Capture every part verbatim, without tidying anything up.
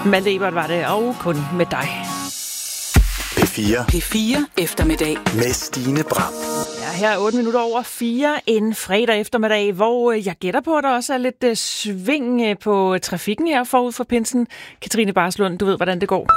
Malte Ebert var det, og kun med dig. P fire. P fire eftermiddag. Med Stine Bram. Ja, her er otte minutter over fire en fredag eftermiddag, hvor jeg gætter på, at der også er lidt uh, sving uh, på trafikken her forud for pinsen. Katrine Barslund, du ved, hvordan det går.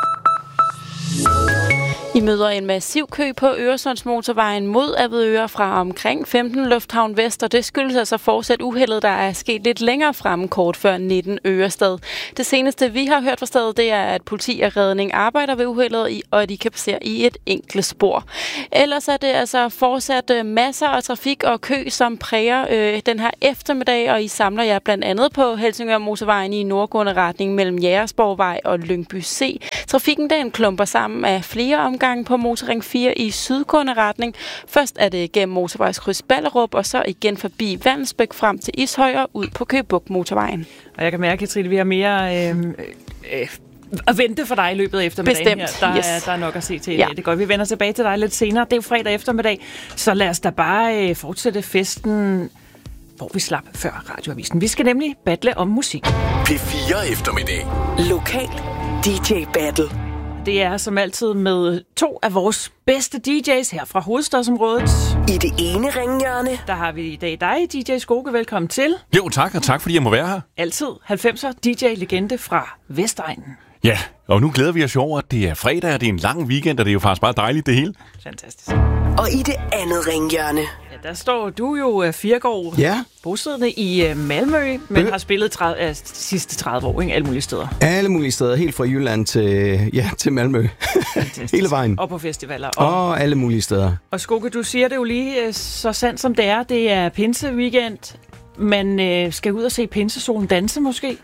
I møder en massiv kø på Øresundsmotorvejen mod Avedøre fra omkring femten Lufthavn Vest, og det skyldes altså fortsat uheldet, der er sket lidt længere fremme kort før nitten Ørestad. Det seneste, vi har hørt fra stedet, det er, at politi og redning arbejder ved uheldet, og at de kan passere i et enkelt spor. Ellers er det altså fortsat masser af trafik og kø, som præger øh, den her eftermiddag, og I samler jer blandt andet på Helsingør Motorvejen i nordgående retning mellem Jægersborgvej og Lyngby C. Trafikken den klumper sammen af flere omgange på Motorring fire i sydgående retning. Først er det gennem motorvejskryds Ballerup, og så igen forbi Vandelsbæk frem til Ishøj og ud på Køge Bugt Motorvejen. Og jeg kan mærke, Katrine, vi har mere øh, øh, at vente for dig i løbet af eftermiddagen. Bestemt, her. Der, yes. er, der er nok at se til. Ja. Det er godt. Vi vender tilbage til dig lidt senere. Det er jo fredag eftermiddag, så lad os da bare øh, fortsætte festen, hvor vi slap før radioavisen. Vi skal nemlig battle om musik. P fire eftermiddag. Lokal D J Battle. Det er som altid med to af vores bedste D J's her fra hovedstadsområdet. I det ene ringhjørne. Der har vi i dag dig, D J Skoke. Velkommen til. Jo, tak, og tak fordi jeg må være her. Altid halvfemser D J-legende fra Vestegnen. Ja, og nu glæder vi os jo over, at det er fredag, og det er en lang weekend, og det er jo faktisk bare dejligt det hele. Fantastisk. Og i det andet ringhjørne. Ja, der står du jo, Firgaard, ja. bosiddende i Malmø, men har spillet tredive, øh, sidste tredive år, ikke? Alle mulige steder. Alle mulige steder, helt fra Jylland til, ja, til Malmø. Hele vejen. Og på festivaler. Og, og alle mulige steder. Og Skoke, du siger det jo lige så sandt som det er. Det er pinse-weekend. Man øh, skal ud og se pinsesolen danse måske.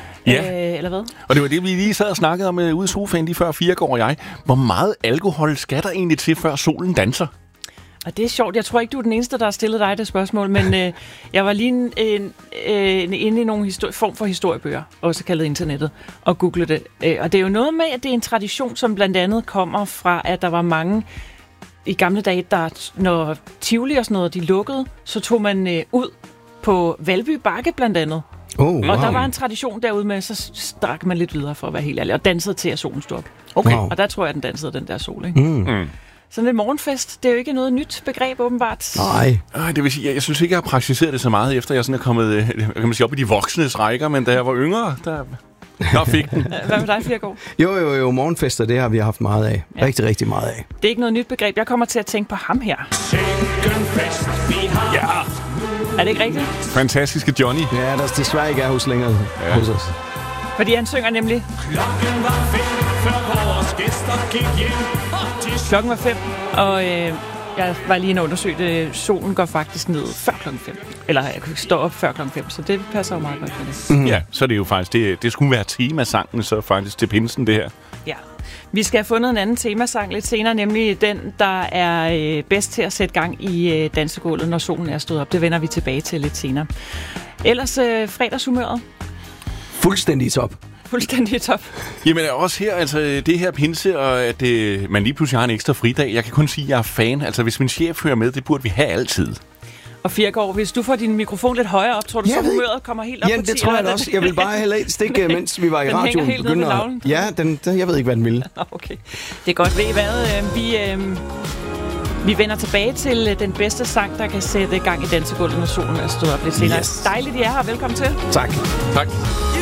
Ja, øh, eller hvad? Og det var det, vi lige sad og snakkede om uh, ude i sofaen lige før Firgaard og jeg. Hvor meget alkohol skal der egentlig til, før solen danser? Og det er sjovt. Jeg tror ikke, du er den eneste, der har stillet dig det spørgsmål, men øh, jeg var lige en, en, en, inde i nogle histori- form for historiebøger, også kaldet internettet, og googlede det. Øh, og det er jo noget med, at det er en tradition, som blandt andet kommer fra, at der var mange i gamle dage, der når Tivoli og sådan noget, de lukkede, så tog man øh, ud på Valby Bakke blandt andet. Oh, wow. Og der var en tradition derude med, så strak man lidt videre for at være helt ærlig, og dansede til, at solen stod op. Okay. Wow. Og der tror jeg, den dansede, den der sol, ikke? Mm. Mm. Sådan et morgenfest, det er jo ikke noget nyt begreb, åbenbart. Nej. Ej, det vil sige, jeg, jeg synes ikke, jeg har praktiseret det så meget, efter jeg sådan er kommet øh, kan man sige, op i de voksnes rækker, men da jeg var yngre, der, der fik den. Hvad med dig, Firgaard? Jo, jo, jo, morgenfester, det har vi haft meget af. Ja. Rigtig, rigtig meget af. Det er ikke noget nyt begreb. Jeg kommer til at tænke på ham her. Ja, Er det ikke rigtigt? fantastiske Johnny. Ja, der er desværre ikke er hos længere ja. hos os. Fordi han synger nemlig... Klokken var fem, før vores gæster gik hjem. Klokken var fem, og øh, jeg var lige inde og undersøge det. Solen går faktisk ned før klokken fem. Eller jeg kunne stå op før klokken fem, så det passer jo meget godt for det. Mm. Ja, så er det jo faktisk, det, det skulle være temasangen, så faktisk til pinsen det her. Ja. Vi skal have fundet en anden temasang lidt senere, nemlig den, der er øh, bedst til at sætte gang i øh, dansegulvet, når solen er stået op. Det vender vi tilbage til lidt senere. Ellers øh, fredagshumøret. Fuldstændig top. Fuldstændig top. Jamen også her, altså det her pinse, og at øh, man lige pludselig har en ekstra fridag. Jeg kan kun sige, at jeg er fan. Altså hvis min chef hører med, det burde vi have altid. Og Firgaard, hvis du får din mikrofon lidt højere op, tror du, så humøret kommer helt op ja, på ti? det tror jeg også. Jeg vil bare heller ikke stikke, mens vi var i den radioen. Den hænger helt ned ved navlen. Ja, den, den, jeg ved ikke, hvad den ville. Okay. Det er godt. Ved I hvad? Vi, øh, vi vender tilbage til den bedste sang, der kan sætte gang i dansegulvet, når solen er stået op lidt senere. Yes. Dejligt, I er her. Velkommen til. Tak. Tak.